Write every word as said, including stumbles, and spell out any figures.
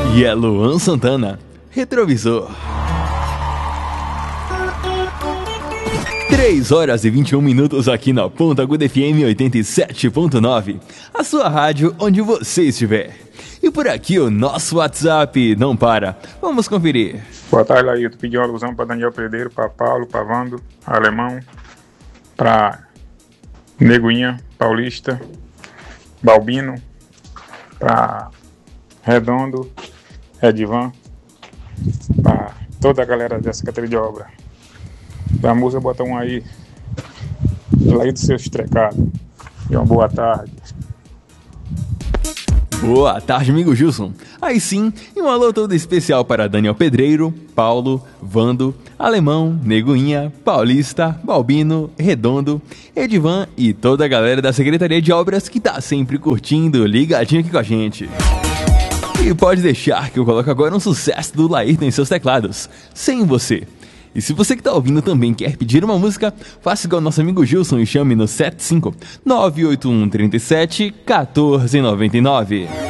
E é Luan Santana, Retrovisor. três horas e vinte e um minutos aqui na Ponta Aguda F M oitenta e sete ponto nove, a sua rádio onde você estiver. E por aqui o nosso WhatsApp não para. Vamos conferir. Boa tarde, Laírto. Pedi uma alusão para Daniel Pedreiro, para Paulo, para Vando, Alemão, para Neguinha, Paulista, Balbino, para Redondo, Edivan, para toda a galera da Secretaria de Obra. Da música, bota um aí, Laírto Seus Trecados. E uma boa tarde. Boa tarde, amigo Gilson. Aí sim, e um alô todo especial para Daniel Pedreiro, Paulo, Vando, Alemão, Neguinha, Paulista, Balbino, Redondo, Edivan e toda a galera da Secretaria de Obras que tá sempre curtindo, ligadinho aqui com a gente. E pode deixar que eu coloco agora um sucesso do Laírton em seus teclados, Sem Você. E se você que tá ouvindo também quer pedir uma música, faça igual nosso amigo Gilson e chame no sete cinco nove oito um três sete um quatro nove nove.